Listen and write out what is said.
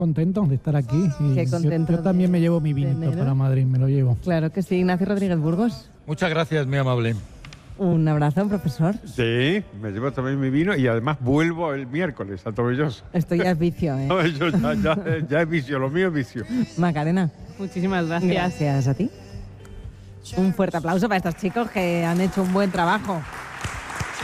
Contento de estar aquí. Y Qué contento yo también me llevo mi vinito para Madrid, me lo llevo. Claro que sí, Ignacio Rodríguez Burgos. Muchas gracias, muy amable. Un abrazo, profesor. Sí, me llevo también mi vino y además vuelvo el miércoles a Tomelloso. Esto ya es vicio, ¿eh? No, yo ya es vicio, lo mío es vicio. Macarena. Muchísimas gracias. Gracias a ti. Un fuerte aplauso para estos chicos que han hecho un buen trabajo.